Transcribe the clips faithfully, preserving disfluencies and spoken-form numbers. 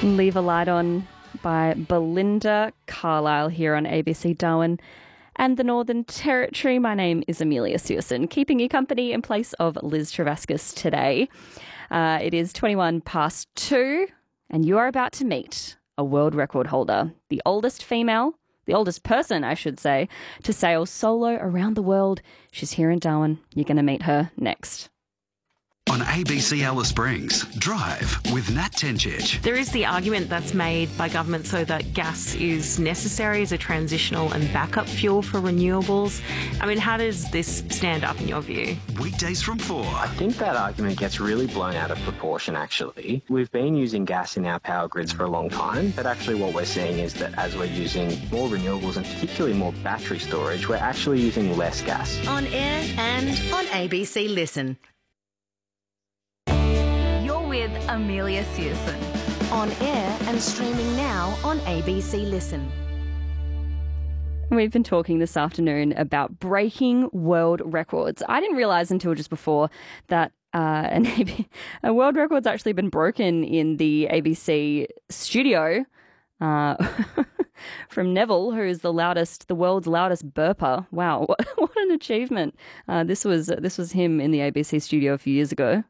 Leave a Light On by Belinda Carlisle here on A B C Darwin and the Northern Territory. My name is Amelia Searson, keeping you company in place of Liz Travascus today. Uh, it is twenty-one past two, and you are about to meet a world record holder, the oldest female, the oldest person, I should say, to sail solo around the world. She's here in Darwin. You're going to meet her next. On A B C Alice Springs, Drive with Nat Tencic. There is the argument that's made by government so that gas is necessary as a transitional and backup fuel for renewables. I mean, how does this stand up in your view? Weekdays from four. I think that argument gets really blown out of proportion, actually. We've been using gas in our power grids for a long time, but actually what we're seeing is that as we're using more renewables and particularly more battery storage, we're actually using less gas. On air and on A B C Listen. With Amelia Searson. On air and streaming now on A B C Listen. We've been talking this afternoon about breaking world records. I didn't realise until just before that uh, an A B, a world record's actually been broken in the A B C studio uh, from Neville, who is the loudest, the world's loudest burper. Wow, what, what an achievement! Uh, this was this was him in the A B C studio a few years ago.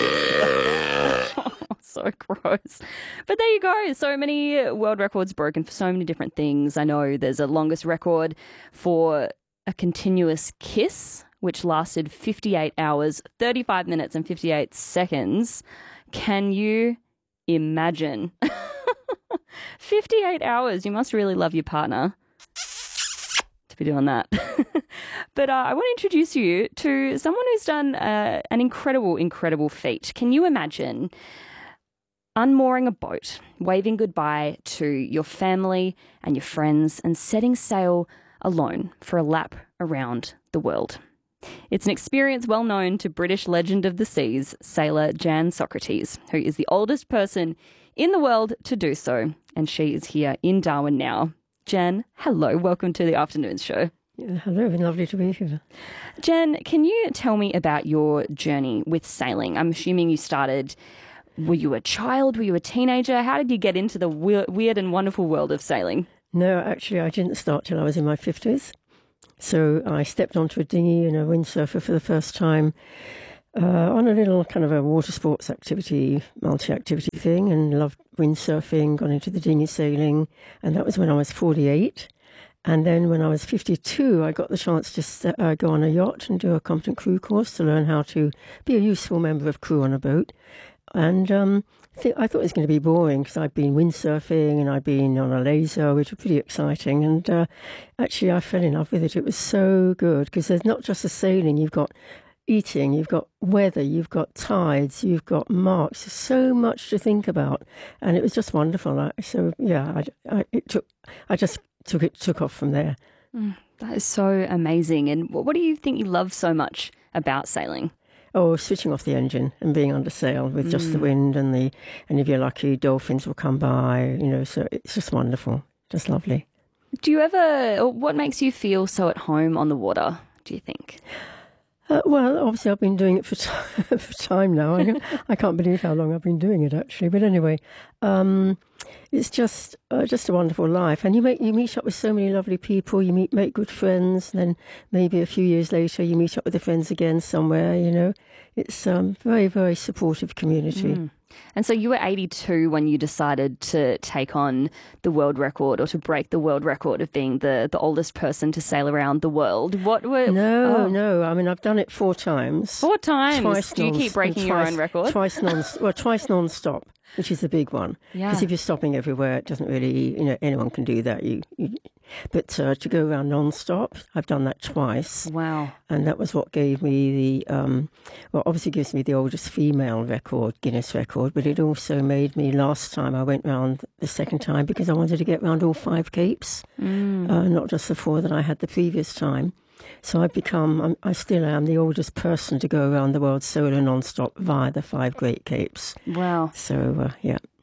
So gross. But there you go. So many world records broken for so many different things. I know there's a longest record for a continuous kiss, which lasted fifty-eight hours, thirty-five minutes and fifty-eight seconds. Can you imagine? fifty-eight hours. You must really love your partner to be doing that. But uh, I want to introduce you to someone who's done uh, an incredible, incredible feat. Can you imagine unmooring a boat, waving goodbye to your family and your friends, and setting sail alone for a lap around the world? It's an experience well known to British legend of the seas, sailor Jan Socrates, who is the oldest person in the world to do so, and she is here in Darwin now. Jan, hello, welcome to the afternoon show. Yeah, hello, been lovely to be here. Jan, can you tell me about your journey with sailing? I'm assuming you started... Were you a child? Were you a teenager? How did you get into the weird and wonderful world of sailing? No, actually, I didn't start till I was in my fifties. So I stepped onto a dinghy and a windsurfer for the first time uh, on a little kind of a water sports activity, multi-activity thing, and loved windsurfing, got into the dinghy sailing, and that was when I was forty-eight. And then when I was fifty-two, I got the chance to uh, go on a yacht and do a competent crew course to learn how to be a useful member of crew on a boat. And um, th- I thought it was going to be boring because I'd been windsurfing and I'd been on a laser, which was pretty exciting. And uh, actually, I fell in love with it. It was so good because there's not just the sailing. You've got eating, you've got weather, you've got tides, you've got marks. There's so much to think about. And it was just wonderful. I, so, yeah, I, I, it took, I just took it took off from there. Mm, that is so amazing. And what, what do you think you love so much about sailing? Oh, switching off the engine and being under sail with just mm. the wind and the, and if you're lucky, dolphins will come by, you know, so it's just wonderful, just lovely. Do you ever, what makes you feel so at home on the water, do you think? Uh, well, obviously I've been doing it for, t- for time now. I, can't, I can't believe how long I've been doing it, actually. But anyway, um, it's just uh, just a wonderful life. And you make you meet up with so many lovely people. You meet make good friends. And then maybe a few years later, you meet up with your friends again somewhere, you know. It's a um, very, very supportive community. Mm. And so you were eighty-two when you decided to take on the world record or to break the world record of being the, the oldest person to sail around the world. What were... No, oh. no. I mean, I've done it four times. Four times? Twice Do you non- keep breaking twice, your own record? Twice non well, twice non-stop, which is the big one. Yeah. Because if you're stopping everywhere, it doesn't really, you know, anyone can do that. You, you But uh, to go around non-stop, I've done that twice. Wow. And that was what gave me the, um, well, obviously gives me the oldest female record, Guinness record, but it also made me, last time I went round the second time, because I wanted to get round all five capes, mm. uh, not just the four that I had the previous time. So I've become, I'm, I still am the oldest person to go around the world solo non-stop via the five Great Capes. Wow. So, uh, yeah.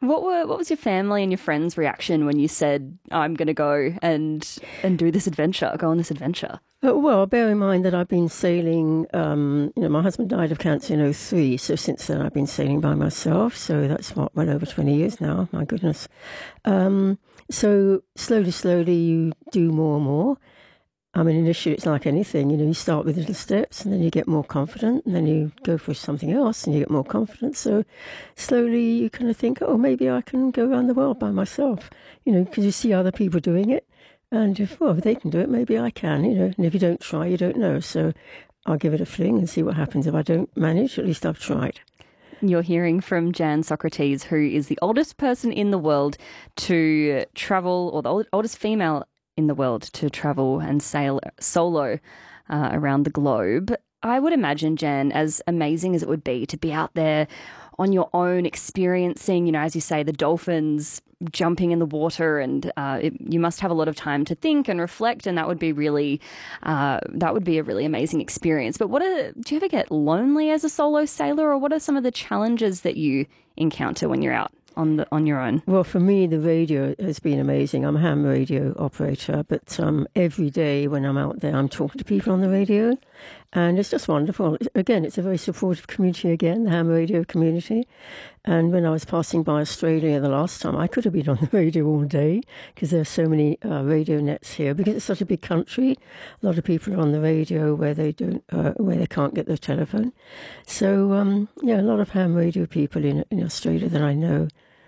What were what was your family and your friends' reaction when you said, "I'm going to go and and do this adventure, go on this adventure"? Uh, well, bear in mind that I've been sailing. Um, you know, my husband died of cancer in oh three, so since then I've been sailing by myself. So that's what, well over twenty years now. My goodness. Um, so slowly, slowly, you do more and more. I mean, initially it's like anything, you know, you start with little steps and then you get more confident and then you go for something else and you get more confident. So slowly you kind of think, oh, maybe I can go around the world by myself, you know, because you see other people doing it. And if, well, if they can do it, maybe I can, you know, and if you don't try, you don't know. So I'll give it a fling and see what happens. If I don't manage, at least I've tried. You're hearing from Jan Socrates, who is the oldest person in the world to travel, or the oldest female in the world to travel and sail solo uh, around the globe. I would imagine, Jan, as amazing as it would be to be out there on your own, experiencing, you know, as you say, the dolphins jumping in the water, and uh, it, you must have a lot of time to think and reflect, and that would be really, uh, that would be a really amazing experience. But what are, do you ever get lonely as a solo sailor, or what are some of the challenges that you encounter when you're out on the on your own? Well, for me, the radio has been amazing. I'm a ham radio operator, but um, every day when I'm out there, I'm talking to people on the radio, and it's just wonderful. Again, it's a very supportive community again, the ham radio community. And when I was passing by Australia the last time, I could have been on the radio all day because there are so many uh, radio nets here. Because it's such a big country, a lot of people are on the radio where they don't, uh, where they can't get their telephone. So um, yeah, a lot of ham radio people in in Australia that I know.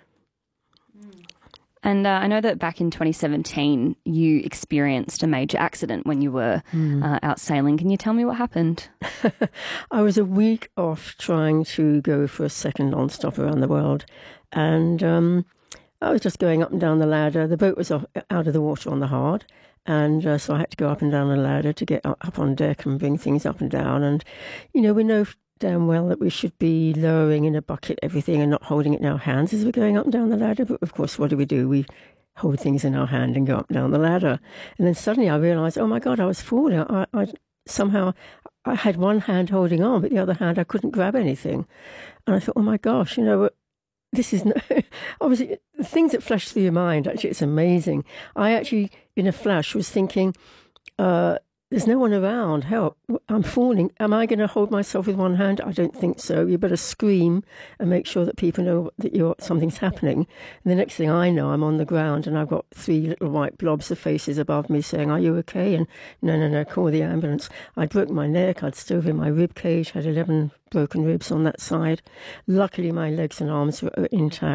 And uh, I know that back in twenty seventeen, you experienced a major accident when you were mm. uh, out sailing. Can you tell me what happened? I was a week off trying to go for a second non-stop around the world. And um, I was just going up and down the ladder. The boat was off, out of the water on the hard. And uh, so I had to go up and down the ladder to get up on deck and bring things up and down. And, you know, we know damn well that we should be lowering in a bucket everything and not holding it in our hands as we're going up and down the ladder. But of course, what do we do? We hold things in our hand and go up and down the ladder. And then suddenly I realised, oh my God, I was falling. I, I somehow I had one hand holding on, but the other hand I couldn't grab anything. And I thought, oh my gosh, you know, this is no, obviously the things that flash through your mind. Actually, it's amazing. I actually, in a flash, was thinking, uh, there's no one around. Help. I'm falling. Am I going to hold myself with one hand? I don't think so. You better scream and make sure that people know that you're something's happening. And the next thing I know, I'm on the ground and I've got three little white blobs of faces above me saying, are you okay? And no, no, no, call the ambulance. I'd broken my neck. I'd stove in my rib cage, had eleven broken ribs on that side. Luckily, my legs and arms were intact.